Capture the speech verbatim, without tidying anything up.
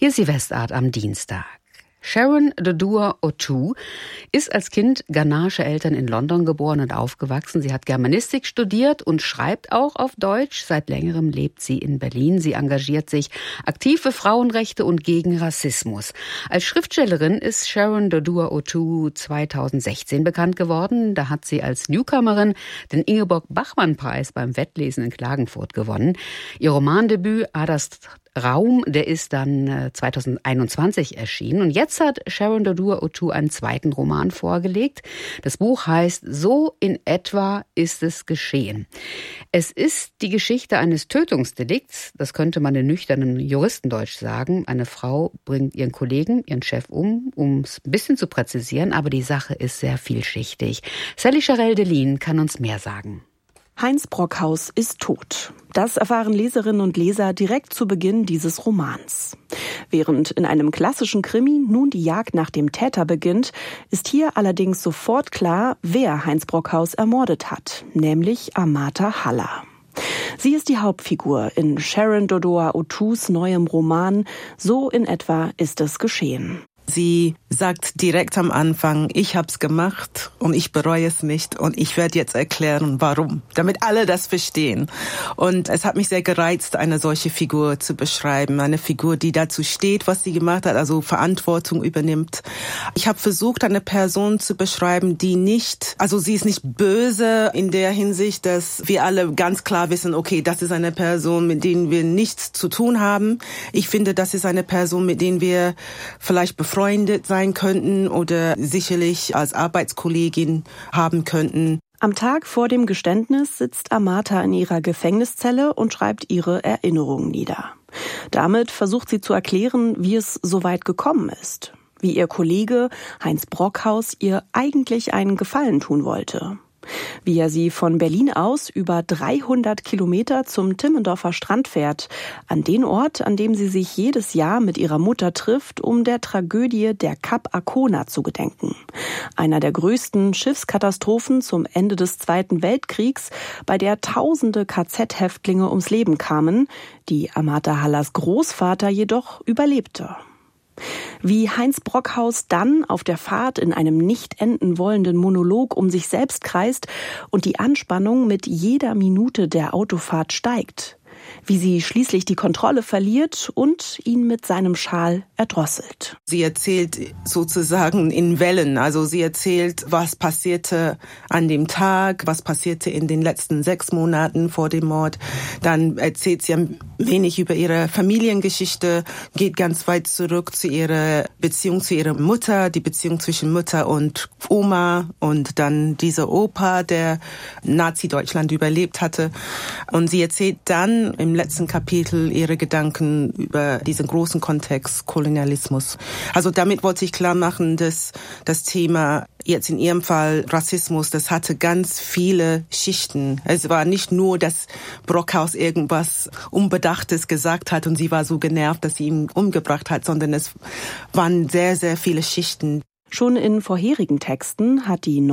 Hier ist die Westart am Dienstag. Sharon Dodua-Otoo ist als Kind ghanaische Eltern in London geboren und aufgewachsen. Sie hat Germanistik studiert und schreibt auch auf Deutsch. Seit längerem lebt sie in Berlin. Sie engagiert sich aktiv für Frauenrechte und gegen Rassismus. Als Schriftstellerin ist Sharon Dodua-Otoo zweitausendsechzehn bekannt geworden. Da hat sie als Newcomerin den Ingeborg-Bachmann-Preis beim Wettlesen in Klagenfurt gewonnen. Ihr Romandebüt Adas Raum, der ist dann zweitausendeinundzwanzig erschienen. Und jetzt hat Sharon Dodua-Otoo einen zweiten Roman vorgelegt. Das Buch heißt So in etwa ist es geschehen. Es ist die Geschichte eines Tötungsdelikts. Das könnte man in nüchternem Juristendeutsch sagen. Eine Frau bringt ihren Kollegen, ihren Chef um, um es ein bisschen zu präzisieren. Aber die Sache ist sehr vielschichtig. Sally Charel-Delin kann uns mehr sagen. Heinz Brockhaus ist tot. Das erfahren Leserinnen und Leser direkt zu Beginn dieses Romans. Während in einem klassischen Krimi nun die Jagd nach dem Täter beginnt, ist hier allerdings sofort klar, wer Heinz Brockhaus ermordet hat, nämlich Amata Haller. Sie ist die Hauptfigur in Sharon Dodua-Otoos neuem Roman So in etwa ist es geschehen. Sie sagt direkt am Anfang, ich hab's gemacht und ich bereue es nicht und ich werde jetzt erklären, warum, damit alle das verstehen. Und es hat mich sehr gereizt, eine solche Figur zu beschreiben, eine Figur, die dazu steht, was sie gemacht hat, also Verantwortung übernimmt. Ich habe versucht, eine Person zu beschreiben, die nicht, also sie ist nicht böse in der Hinsicht, dass wir alle ganz klar wissen, okay, das ist eine Person, mit der wir nichts zu tun haben. Ich finde, das ist eine Person, mit der wir vielleicht befreundet sein könnten oder sicherlich als Arbeitskollegin haben könnten. Am Tag vor dem Geständnis sitzt Amata in ihrer Gefängniszelle und schreibt ihre Erinnerungen nieder. Damit versucht sie zu erklären, wie es so weit gekommen ist, wie ihr Kollege Heinz Brockhaus ihr eigentlich einen Gefallen tun wollte. Wie er sie von Berlin aus über dreihundert Kilometer zum Timmendorfer Strand fährt, an den Ort, an dem sie sich jedes Jahr mit ihrer Mutter trifft, um der Tragödie der Kap Arkona zu gedenken. Einer der größten Schiffskatastrophen zum Ende des Zweiten Weltkriegs, bei der tausende K Z-Häftlinge ums Leben kamen, die Amata Hallers Großvater jedoch überlebte. Wie Heinz Brockhaus dann auf der Fahrt in einem nicht enden wollenden Monolog um sich selbst kreist und die Anspannung mit jeder Minute der Autofahrt steigt. Wie sie schließlich die Kontrolle verliert und ihn mit seinem Schal erdrosselt. Sie erzählt sozusagen in Wellen, also sie erzählt, was passierte an dem Tag, was passierte in den letzten sechs Monaten vor dem Mord. Dann erzählt sie ein wenig über ihre Familiengeschichte, geht ganz weit zurück zu ihrer Beziehung zu ihrer Mutter, die Beziehung zwischen Mutter und Oma und dann dieser Opa, der Nazi-Deutschland überlebt hatte. Und sie erzählt dann im letzten Kapitel ihre Gedanken über diesen großen Kontext Kolonialismus. Also damit wollte ich klar machen, dass das Thema jetzt in ihrem Fall Rassismus, das hatte ganz viele Schichten. Es war nicht nur, dass Brockhaus irgendwas Unbedachtes gesagt hat und sie war so genervt, dass sie ihn umgebracht hat, sondern es waren sehr, sehr viele Schichten. Schon in vorherigen Texten hat die